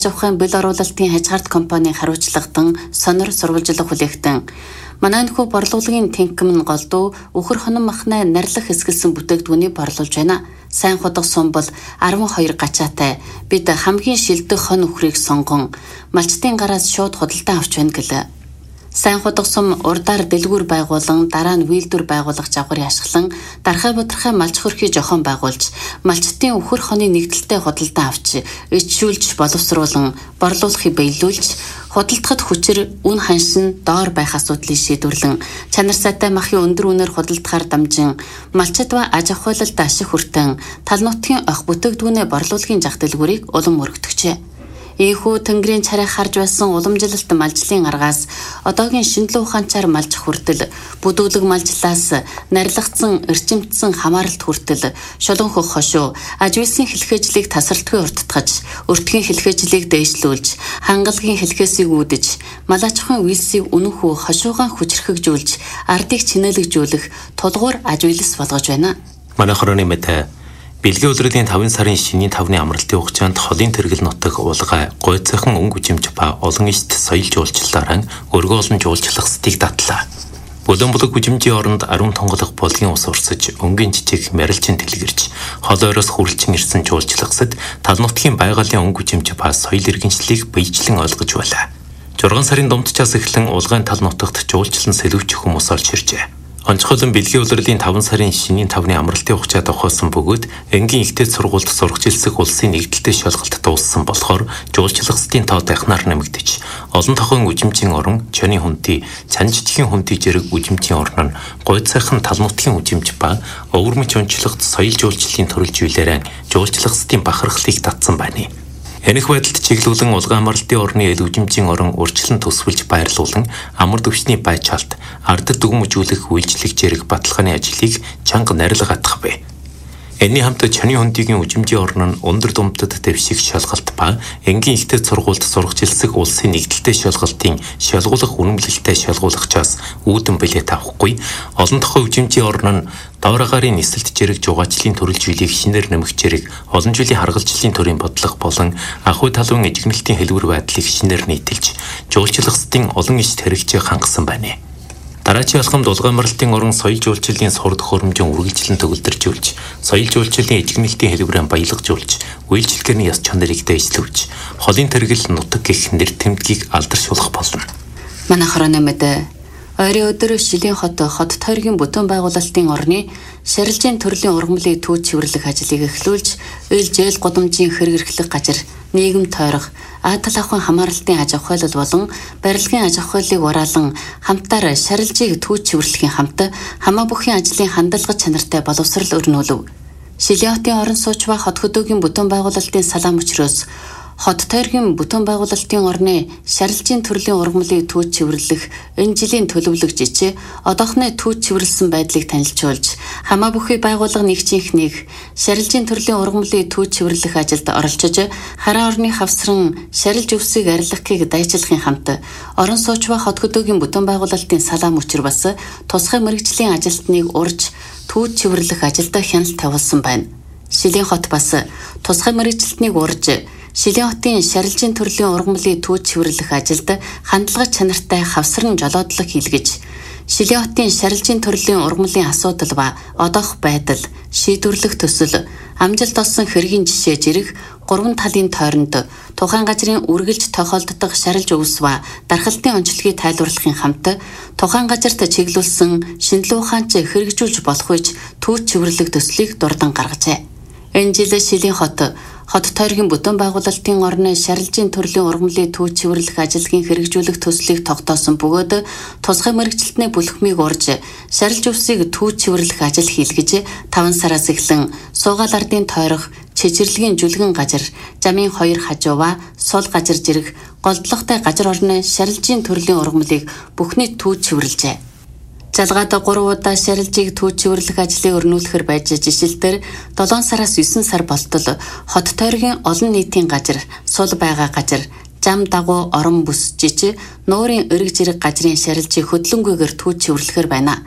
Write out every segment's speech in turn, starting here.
Ухаан бэл оруулалтын хязгаарт компанийн хариуцлагадан сонор сурвалжлах хүлээгтэн Манайнхүү борлуулагын тэнхим нь голдуу өхөр хонон махнаа нарилах эсгэлсэн бүтээгдэхүүнийг борлуулж байна. Сайн худах сум бол 12 гачаатай. Бид хамгийн шилдэг хон өхрийг сонгон малчтын гараас шууд худалдан авч байна гэлээ. Сайн худах сум урдаар дэлгүүр байгуулан дараа нь вилдүр байгуулах жавгарыг ашиглан дархай бодрохой малч хөрхий жохон байгуулж малчтын өхөр хоны нэгдэлтэй худалдан авч ичшүүлж боловсруулан борлуулахыг биелүүлж худалдахад хүчээр үн ханшин доор байх асуудлыг шийдвэрлэн чанар сайтай махын өндөр үнээр худалдахаар дамжин малчид ба аж ахуйлалд ашиг хүртэн тал нутгийн ох бүтээгдэхүүнээ борлуулахын зах дэлгүүрийг улам өргөтгчээ. Ийхүү тэнгэрийн царай харж байсан уламжилалт малжлын аргаас одоогийн шинжлэх ухаанчаар малж хүртэл бүдүүлэг малжлаас нарилгацсан эрчимдсэн хамааралт хүртэл шулуун хөх хошуу ажвилсын хэлхээжлийг тасралтгүй урттгаж өртгийн хэлхээжлийг дээшлүүлж хангалгийн хэлхээсийг үүдэж малаачхан вилсийг үнэнхүү хошуугаан хүчрхэгжүүлж ардыг чинэлэгжүүлэх тулгуур ажвилс болгож байна. Манай хорооны мэт Бэлгийн улирлын 5 сарын шинийн 5-ны амралтын хугацаанд холын тэргэл нутаг улгай, гойцоохон өнгө үжимж ба олон ишт соёл жуулчлалаараа өргөө олон жуулчлах стыг татлаа. Бүлэн булаг үжимжийн оронд 10 тонголох булгийн ус урсаж, өнгийн жижиг мэрэлжин тэлгэрч, хол ойроос хүрлчин ирсэн жуулчлагсад тал нутгийн байгалийн өнгө үжимж ба соёл иргэншлийг биечлэн ойлгож байлаа. 6 сарын дундчаас эхлэн улгайн тал нутагт жуулчлан сэлүүчих хүмүүс орж иржээ. Онцгойлон Бэлгийн улирлын 5 сарын шинийн 5-ны амралтын хугацаанд ухаасан бөгөөд энгийн ихтэй сургуульд сурах жилсэг улсын нэгдэлтэй шалгалт дууссан болохоор жуулчлагчдын тоо дахнаар нэмэгдэж олон тохон үжимжийн орон чоны хүнти, цанжижгийн хүнти зэрэг үжимжийн орн нь гойцоохон тал нутгийн үжимж ба өвөрмөч онцлогт соёл жуулчлалын төрөлжүүлээрэн жуулчлагчдын бахархлыг татсан байна. Энэх байдалд чиглүүлэн улгаан амралтын орны эл үжимжийн орон урьдчилан төсвөлж байрлуулан амар төвчний байчаалт ардд дүгмжүүлэх үйлчлэг зэрэг баталгааны ажлыг чанга нарилгатах бай. Энэний хамт чоны хүндигийн үжимжийн орн нь өндөр думтад дэвших шалгалт ба энгийн ихтэй сургуульд сурах жилсэг улсын нэгдэлтэй шалгалтын шалгуулах үнэмлэлтэй шалгуулагчаас үүдэн билет авахгүй олон тохой үжимжийн орн нь доор агарын нисэлт зэрэг жугаачлалын төрөлжүүлийг шинээр нэмэх зэрэг олон жилийн харгалзлын төрийн бодлого болон ахуй талуун эжигнэлтийн хэлбэр байдлыг шинээр нийтэлж жуулчлагчдын олон ишт хэрэгжийг хангасан байна. Дараачийн алхамд улгаан амралтын орон соёл жуулчлалын сурд хөрөмжөн үргэлжлэн төгөлдржүүлж, соёл жуулчлалын эжигнэлтийн хэлбэрээр баялагжуулж, үйлчлэгийн яс чанарыг дэвшлүүлж, холын тэргэл нутаг гэх нэр тэмдгийг алдаршуулах болно. Манай хорооны мэд ойрын өдөр Шилийн хот тойргийн бүтээн байгуулалтын орны шарилжийн төрлийн ургамлыг түүж цэвэрлэх ажлыг эхлүүлж, ээлжээл гудамжийн хэрэг эрхлэх газар нийгэм тойрох тал ахуйн хамааралтын аж ахуйлал болон барилгын аж ахуйлыг ураалan хамтаар шарилжийг түүж цэвэрлэхийн хамт хамаа бүхий ажлын хандалгад чанартай боловсрал өрнүүлв. Шилийн хотын орон сууч ба хот хөдөөгийн бүтээн байгуулалтын салаам өчрөөс хот тойргийн бүтээн байгуулалтын орны шарилжийн төрлийн ургамлыг түүж цэвэрлэх энэ жилийн төлөвлөгч жичээ одоохны түүж цэвэрлсэн байдлыг танилцуулж хамаа бүхий байгууллага нэгжийнхнийг шарилжийн төрлийн ургамлыг түүж цэвэрлэх ажилд оролцож хараа орны хавсран шарилж өвсийг арилгахыг дайчилахын хамт орон сууч ба хот хөдөөгийн бүтээн байгуулалтын салаам өчр бас тусгай мэргэжлийн ажилтныг урьж түүж цэвэрлэх ажилд хяналт тавилсан байна. Шилийн хот бас тусгай мэргэжилтнийг урьж Шилийн хотын шарилжийн төрлийн ургамлыг түүж цэвэрлэх ажилд хандлага чанартай хавсран жолоодлого хийлгэж Шилийн хотын шарилжийн төрлийн ургамлын асуудал ба одоох байдал шийдвэрлэх төсөл амжилт олсон хэргийн жишээ зэрэг 3 талын тойронд тухайн газрын үргэлж тохиолддог шарилж өвс ба дархалтын онцлогийг тайлбарлахын хамт тухайн газарт чиглүүлсэн шинжилгээ ухаанч хэрэгжүүлж болох үеч түүж цэвэрлэх төслийг дурдан гаргажээ. Энэ жил Шилийн хот тойргийн бүтээн байгуулалтын орны шарилжийн төрлийн ургамлыг түүж цэвэрлэх ажилгийн хэрэгжүүлэх төслийг тогтоосон бөгөөд тусгай мэргэжилтний бүлхмийг урьж шарилж өвсийг түүж цэвэрлэх ажил хийлгэж 5 сараас эхлэн суугаал ардын тойрох чичирлэгийн жүлгэн газар, замын 2 хажуу ба сул газар зэрэг голдлоготой газар орны шарилжийн төрлийн ургамлыг бүхний түүж цэвэрлжээ. Жалгаад 3 удаа шарилжийг түүж цэвэрлэх ажлыг өрнүүлэхэр байж жишээлбэл 7 сараас 9 сар болтол хот тойргийн олон нийтийн газар, сул байгаа газар, зам дагуу орон бүс жиж нуурын өрг зэрэг газрын шарилжийг хөдлөнгүйгээр түүж цэвэрлэхэр байна.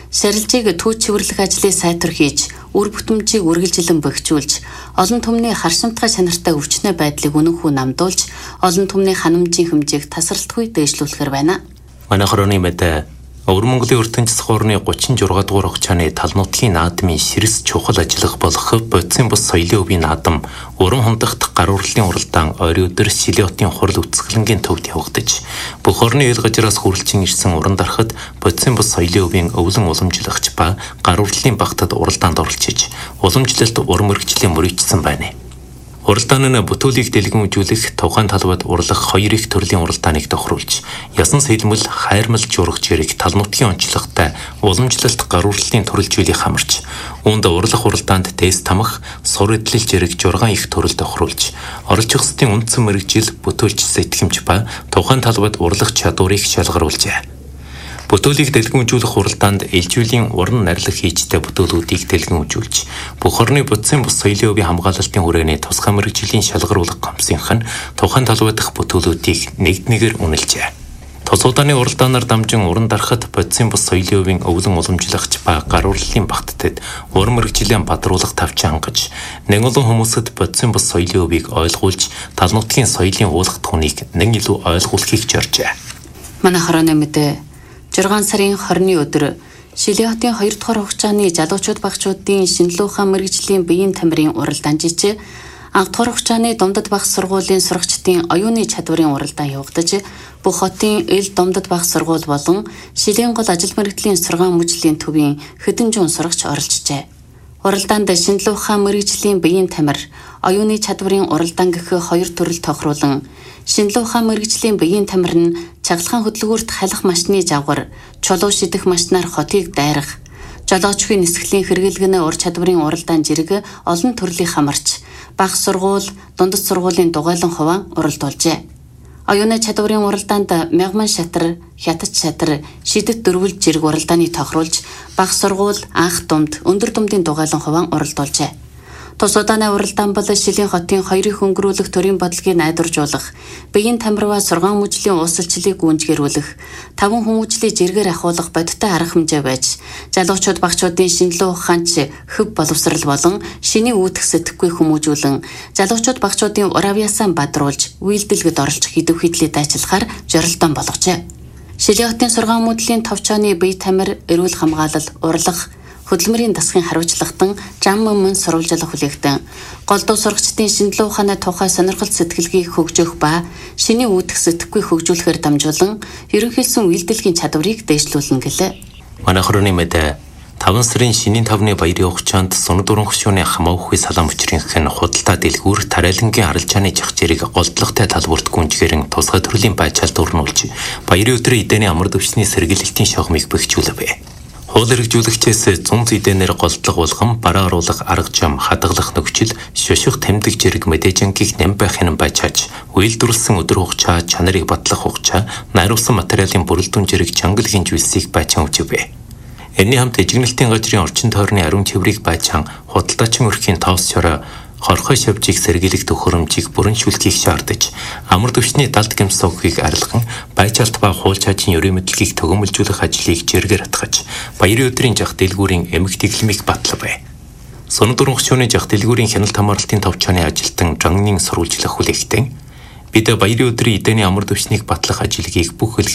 Шарилжийг төв чивэрлэх ажлыг сайтар хийж, үр бүтэмжийг үргэлжлэн бохижуулж, олон түмний харшимтгай чанартай өвчнөө байдлыг үнэнхүү намдуулж, олон түмний ханамжийн хэмжээг тасралтгүй дээшлүүлэхэр байна. Манайх орны мэдээ Өвөр Монголын ертөнцийн хорны 36 дугаар хугацааны тал нутгийн наадмын ширс чухал ажиллах болох бодисын бус соёлын өвийн наадам уран хондох гар урлалын уралдаан ойрын өдөр Шилиотын хурал үцгэлэнгийн төвд явагдаж бүх орны ил гажраас хүрэлцэн ирсэн уран дарахад бодисын бус соёлын өвийн өвлөн уламжлагч ба гар урлалын багтад уралдаанд оролцож уламжлалт уран мөрөгчлийн мөрөгчсөн байна. Уралдаан нь бүтээлийг дэлгэрүүлэх тухайн талбайд урлах 2 их төрлийн уралдааныг тохируулж, ясан сэлмэл, хайрмал журах жирэг тал нутгийн онцлогтой уламжлалт гар урлалын төрөлжүүлийг хамарч, үүнд урлах уралдаанд тест тамах, сур эдлэл жирэг 6 их төрөл тохируулж, оролцох ёстой үндсэн мэрэгжил, бүтээлч сэтгэмж ба тухайн талбайд урлах чадварыг шалгаруулжээ. Бүтээлийг дэлгэрүүлэх уралдаанд ээлжүүлийн уран нарилах хийжтэй бүтээлүүдийг дэлгэрүүлж, бүх орны бодисын бус соёлын өвийн хамгаалалтын хүрээний тусгай мэрэгжлийн шалгаруулах комиссийнх нь тухайн талбай дахь бүтээлүүдийг нэгд-нэгээр үнэлжээ. Тус удааны уралдаанаар дамжин уран дарахад бодисын бус соёлын өвийн өвлөн уламжлагч ба гар урлалын багтдад уран мэрэгжлийн бадруулах тавч хангаж, нэг олон хүмүүсэд бодисын бус соёлын өвийг ойлгуулж, тал нутгийн соёлын уулах түүнийг нэг илүү ойлгуулахыг зоржээ. Манай хорооны мэдээ 6 сарын 20-ны өдөр Шилиотын 2 дугаар хугацааны залуучууд багчуудын шинэлүү ухаан мэрэгжлийн биеийн тамирын уралдаан жижиг, анх дугаар хугацааны Думдад багш сургуулийн сурагчдын оюуны чадварын уралдаан явагдаж, бүх хотын ил Думдад багш сургууль болон Шилийн гол ажил мэргэжлийн сургаан мужлийн төвийн хэдэн зуун сурагч оролцжээ. Уралдаанд шинэлүү ухаан мэрэгжлийн биеийн тамир, оюуны чадварын уралдаан гэх 2 төрөл тохируулан, шинэлүү ухаан мэрэгжлийн биеийн тамир нь чаглахын хөдөлгөөрт халих машины жавгар, чулуу шидэх машинаар хотыг дайрах, жолоочгүй нисгэлийн хэрэглэгнээ ур чадварын уралдаан жирэг олон төрлийн хамарч, багш сургууль, дундад сургуулийн дугуйлан хуваан уралдуулжээ. Оюуны чадварын уралдаанд мягман шатар, хятад шатар, шидэт дөрвөл жирэг уралдааны тохируулж, багш сургууль, анх думд, өндөр думдын дугуйлан хуваан уралдуулжээ. Тус удааны уралдаан бол Шилийн хотын 2-ыг өнгөрүүлэх төрийн бодлогыг найдваржуулах, биеийн тамирва сургаан мужлийн уусалчлалыг гүйцэтгэрүүлэх, 5 хүмүүжлийг жиргээр ахуулах бодиттой арга хэмжээ байж, залуучууд багчуудын шинэлүү ухаанч хөв боловсрал болон шиний үүдэх сэтгэхгүй хүмүүжүүлэн, залуучууд багчуудын ур авьяасаа бадруулж, үйлдэлгэд оролцох идэв хэдлийг дайчлахаар зорилтон болгожээ. Шилийн хотын сургаан мужлийн товчооны бие тамир, эрүүл хамгаалал, урлах, хөдөлмөрийн дасгын хариуцлагатан зам мөн сурвалжлах хүлээгдэн голдуу сурагчдын шинэлүү ухааны тухай сонирхол сэтгэлгийг хөгжөөх ба шиний үүдэх сэтгэхгүй хөгжүүлэхээр дамжуулан ерөнхийдсөн үйлдэлгийн чадварыг дээшлүүлнэ гэлээ. Манай хорны мэдээ 5 сарын шинийн 5-ны баярын хугацаанд Сүнэд уран хөшөөний хамаа үхий салаан мөчрийнх нь худалдаа дэлгүүр Тарайлангийн аралжааны жагчирыг голдлогтой талбарт гүнжгэрэн тусгай төрлийн байцаалд өрнүүлж баярын өдрийн эдэний амар дэвшний сэргийлэлтийн шогмыг бэхжүүлвэ. Хууль хэрэгжүүлэгчээс зүүн зүйдэнээр голдлого болгон бараа оруулах арга зам хадгалах нөхцөл шоших тэмдэг зэрэг мэдээжингийг нэм байх юм байчааж үйлдвэрлэсэн өдөр хугацаа чанарыг батлах хугацаа найруулсан материалын бүрэлдэхүүн зэрэг чангалгийн зүйлсийг байцаан өгчвэ. Энэний хамт эжигнэлтийн газрын орчин тойрны ариун цэврийг байцаан худалдаачин өрхийн тоос чороо хорхой шавжийг сэргийлэх төхөөрөмжийг бүрэншүүлэхийг шаардаж амар дэвшний далд гэмсогийг арилган байцаалт ба хууль цаашийн ерийн мэдлэгийг төгөөмөлжүүлэх ажлыг жиргээр атгаж баярын өдрийн жах дэлгүүрийн эмх дэглэмийг батлав. Сүнэд уран хөшөөний жах дэлгүүрийн хяналт хамгаалалтын товчооны ажилтан Жангнын сурвалжлах хүлээгтэн бид баярын өдрийн эдэний амар дэвшнийг батлах ажлыг бүх